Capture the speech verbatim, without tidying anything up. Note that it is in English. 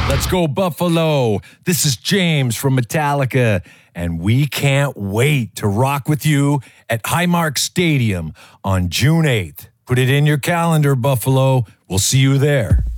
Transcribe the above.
Let's go, Buffalo. This is James from Metallica, and we can't wait to rock with you at Highmark Stadium on June eighth. Put it in your calendar, Buffalo. We'll see you there.